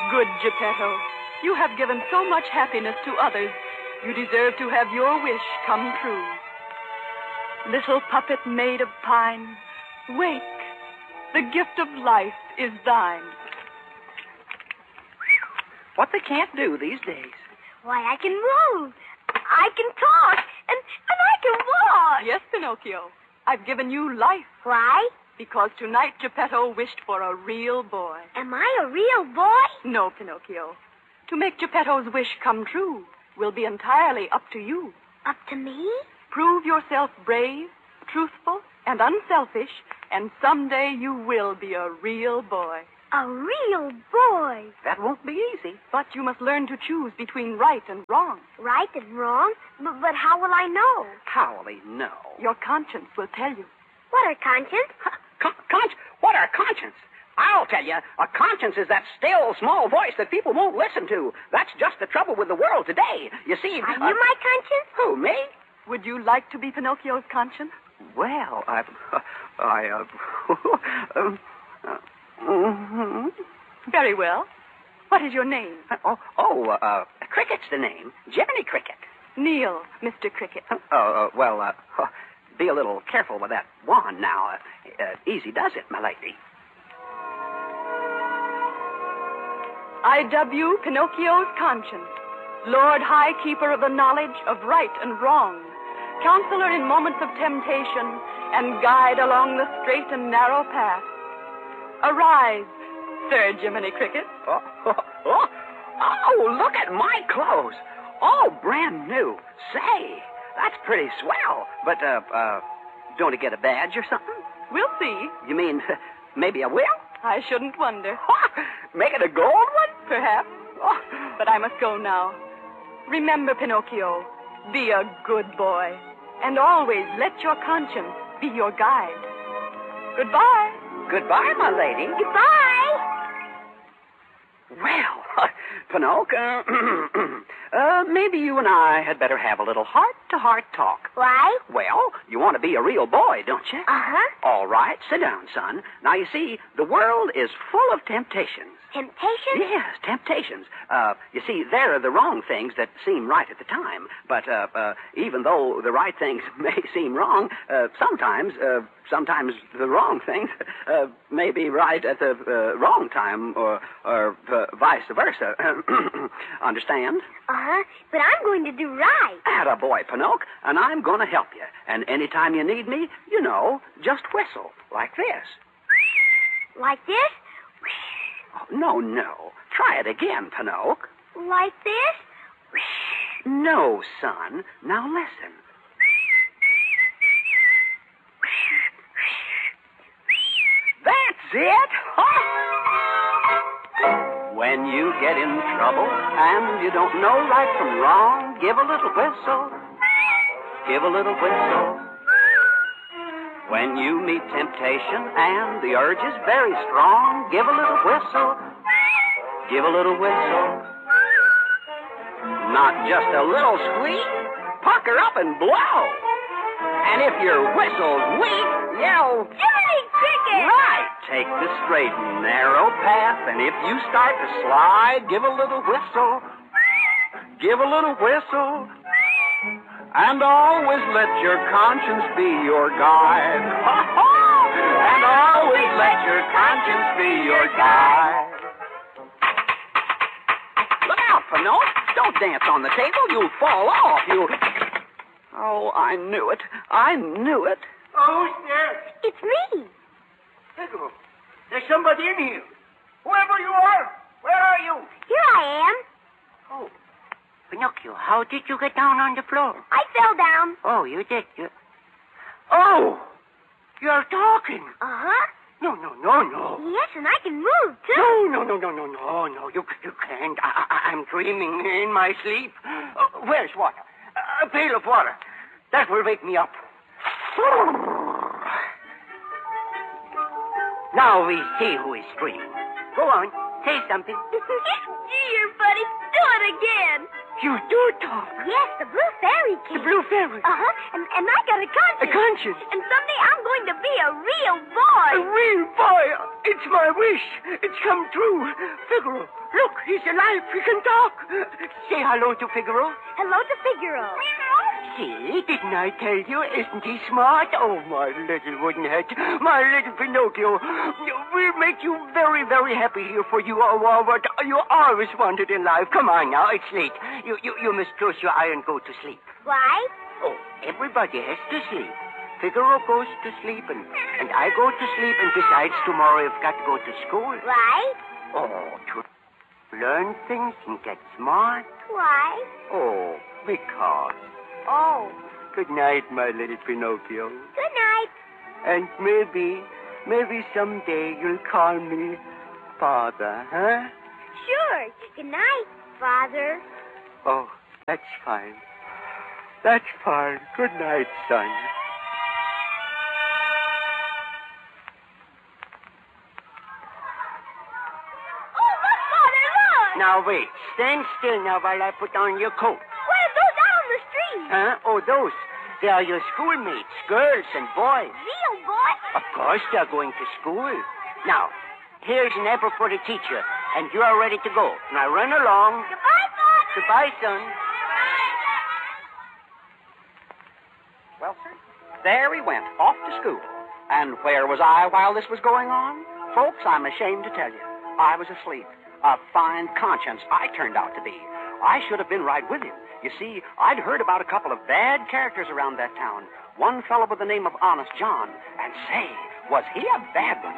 Good Geppetto, you have given so much happiness to others. You deserve to have your wish come true. Little puppet made of pine, wake. The gift of life is thine. What they can't do these days. Why, I can move. I can talk. And I can walk. Yes, Pinocchio. I've given you life. Why? Because tonight Geppetto wished for a real boy. Am I a real boy? No, Pinocchio. To make Geppetto's wish come true will be entirely up to you. Up to me? Prove yourself brave, truthful, and unselfish, and someday you will be a real boy. A real boy. That won't be easy. But you must learn to choose between right and wrong. Right and wrong? But how will I know? How will he know? Your conscience will tell you. What are conscience? What are conscience? I'll tell you, a conscience is that still, small voice that people won't listen to. That's just the trouble with the world today. You see... Are you my conscience? Who, me? Would you like to be Pinocchio's conscience? Well, Very well. What is your name? Cricket's the name. Jiminy Cricket. Kneel, Mr. Cricket. Be a little careful with that wand now. Easy does it, my lady. I dub you Pinocchio's conscience, Lord High Keeper of the knowledge of right and wrong, counselor in moments of temptation, and guide along the straight and narrow path. Arise, Sir Jiminy Cricket. Oh, look at my clothes. All brand new. Say, that's pretty swell. But, don't I get a badge or something? We'll see. You mean, maybe I will? I shouldn't wonder. Make it a gold one? Perhaps. But I must go now. Remember, Pinocchio, be a good boy. And always let your conscience be your guide. Goodbye. Goodbye, my lady. Goodbye. Well, Pinocchio, maybe you and I had better have a little heart-to-heart talk. Why? Well, you want to be a real boy, don't you? Uh-huh. All right, sit down, son. Now, you see, the world is full of temptations. Temptations? Yes, temptations. You see, there are the wrong things that seem right at the time. But even though the right things may seem wrong, sometimes the wrong things may be right at the wrong time, or vice versa. Understand? Uh-huh. But I'm going to do right. Attaboy, Pinocchio, and I'm going to help you. And anytime you need me, just whistle like this. Like this? Oh, no. Try it again, Pinocchio. Like this? No, son. Now listen. That's it. When you get in trouble and you don't know right from wrong, give a little whistle. Give a little whistle. When you meet temptation and the urge is very strong, give a little whistle. Give a little whistle. Not just a little squeak. Pucker up and blow. And if your whistle's weak, yell, Jiminy Cricket! Right. Take the straight and narrow path, and if you start to slide, give a little whistle. Give a little whistle. And always let your conscience be your guide. And always let your conscience be your guide. Look out, Pinocchio. Don't dance on the table. You'll fall off. Oh, I knew it. Who's there? It's me. Pedro, there's somebody in here. Whoever you are, where are you? Here I am. Oh, Pinocchio, how did you get down on the floor? I fell down. Oh, you did. Oh, you're talking. Uh-huh. No. Yes, and I can move, too. No. You can't. I'm dreaming in my sleep. Where's water? A pail of water. That will wake me up. Now we see who is dreaming. Go on. Say something. Here, buddy. Do it again. You do talk. Yes, the Blue Fairy The came. Blue Fairy. Uh-huh. And I got a conscience. A conscience. And someday I'm going to be a real boy. A real boy. It's my wish. It's come true. Figaro, look, he's alive. He can talk. Say hello to Figaro. Hello to Figaro. See, didn't I tell you? Isn't he smart? Oh, my little wooden head. My little Pinocchio. We'll make you very, very happy here, for you are what you always wanted in life. Come on now, it's late. You must close your eye and go to sleep. Why? Oh, everybody has to sleep. Figaro goes to sleep, and I go to sleep, and besides, tomorrow I've got to go to school. Why? Oh, to learn things and get smart. Why? Oh, because. Oh. Good night, my little Pinocchio. Good night. And maybe someday you'll call me Father, huh? Sure. Good night, Father. Oh, that's fine. That's fine. Good night, son. Oh, look, Father, look. Now, wait. Stand still now while I put on your coat. What are those out on the street? Huh? Oh, those. They are your schoolmates, girls and boys. Real boy? Of course they're going to school. Now, here's an apple for the teacher, and you are ready to go. Now run along. Goodbye, Father. Goodbye, son. Well, sir, there he went, off to school. And where was I while this was going on? Folks, I'm ashamed to tell you, I was asleep. A fine conscience I turned out to be. I should have been right with him. You see, I'd heard about a couple of bad characters around that town. One fellow by the name of Honest John. And say, was he a bad one?